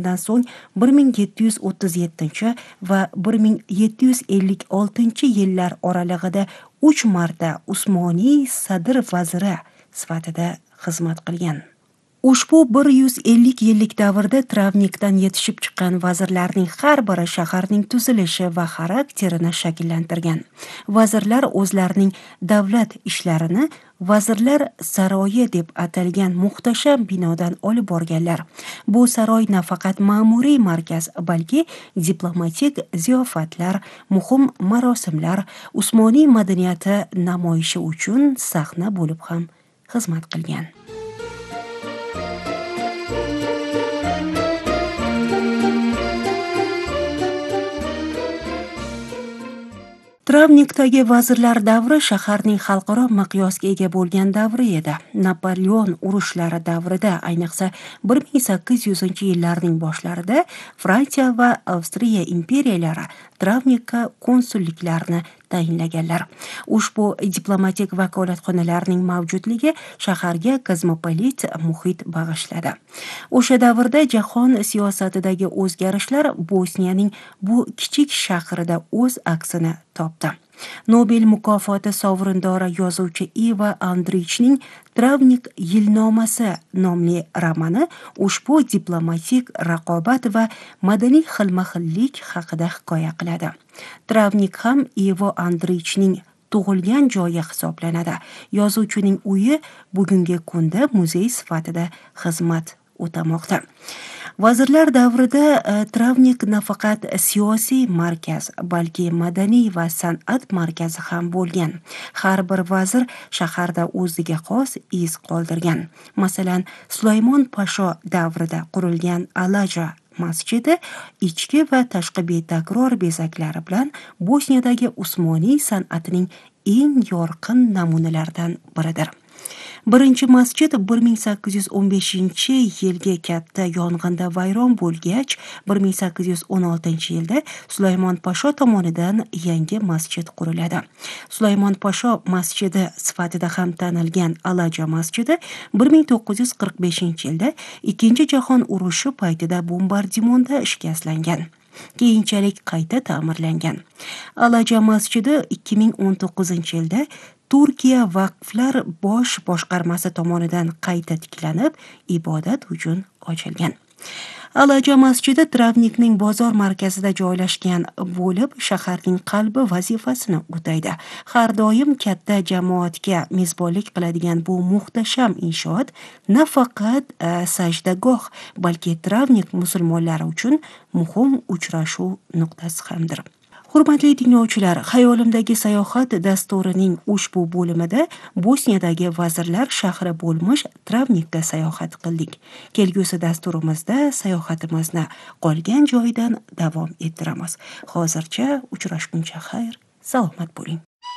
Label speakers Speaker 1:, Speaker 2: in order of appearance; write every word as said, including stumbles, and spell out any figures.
Speaker 1: topilganidan so'ng bir ming yetti yuz o'ttiz yettinchi va bir ming yetti yuz ellik oltinchi yillar oralig'ida uch marta Usmoniy sadr vaziri sifatida xizmat qilgan. Ushbu bir yuz ellik yillik davrda Travnikdan yetishib chiqqan vazirlarning har biri shaharning tuzilishi va xarakterini shakllantirgan. Vazirlar o'zlarining davlat ishlarini Vazirlar saroyi deb atalgan muhtasham binodan olib borganlar. Bu saroy nafaqat ma'muriy markaz, balki diplomatik ziyofatlar, muhim marosimlar, Usmoniy madaniyati namoyishi uchun sahna bo'lib ham xizmat qilgan. Travnikdagi vazirlar davri shaharning xalqaro miqyosga ega bo'lgan davri edi. Napoleon urushlari davrida, ayniqsa bir ming sakkiz yuzinchi yillarning boshlarida Fransiya va Avstriya imperiyalari Travnikka konsulliklarni tayinlaganlar. Ushbu diplomatik vakolatxonalarning mavjudligi shaharga kozmopolit muhit bag'ishladi. O'sha davrda jahon siyosatidagi o'zgarishlar Bosniyaning bu kichik shahrida o'z aksini topdi. Nobel mukofoti sovrindori yozuvchi Iva Andrichning Travnik yilnomasi nomli romani ushbu diplomatik raqobat va madaniy xilma-xillik haqida hikoya qiladi. Travnik ham Ivo Andrichning tug'ilgan joyi hisoblanadi. Yozuvchining uyi bugungi kunda muzey sifatida xizmat o'tamoqda. Vazirlar davrida Travnik nafaqat siyosiy markaz, balki madaniy va san'at markazi ham bo'lgan. Har bir vazir shaharda o'ziga xos iz qoldirgan. Masalan, Sulaymon Pasho davrida qurilgan Alaja masjidi ichki va tashqi betakror bezaklari bilan Bosniyadagi Usmoniy san'atining eng yorqin namunalaridan biridir. Birinchi masjid bir ming sakkiz yuz o'n beshinchi yilga katta yong'inda vayron bo'lgach, bir ming sakkiz yuz o'n oltinchi yilda Sulaymon Pasho tomonidan yangi masjid quriladi. Sulaymon Pasho masjidi sifatida ham tanilgan Alaja masjidi bir ming to'qqiz yuz qirq beshinchi yilda Ikkinchi jahon urushi paytida bombardimonda shikastlangan. Keyinchalik qayta ta'mirlangan. Alaja masjidi ikki ming o'n to'qqizinchi yilda Turkiya vaqflar bosh boshqarmasi tomonidan qayta tiklanib, ibodat uchun ochilgan. Alaja masjidi Travnikning bozor markazida joylashgan bo'lib, shaharning qalbi vazifasini o'taydi. Har doim katta jamoatga mezbonlik qiladigan bu muhtasham inshoot nafaqat sajdagoh, balki Travnik musulmonlari uchun muhim uchrashuv nuqtasi hamdir. Hurmatli tinglovchilar, xayolimdagi sayohat dasturining ushbu bo'limida Bosniyadagi vazirlar shahri bo'lmish Travnikka sayohat qildik. Kelgusi dasturimizda sayohatimizni qolgan joyidan davom ettiramiz. Hozircha uchrashguncha xayr, salomat bo'ling.